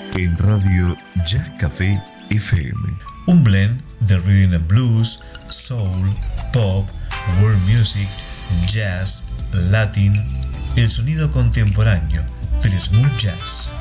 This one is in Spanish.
en Radio Jazz Café FM. Un blend de rhythm and blues, soul, pop, world music, jazz, latin, el sonido contemporáneo del smooth jazz.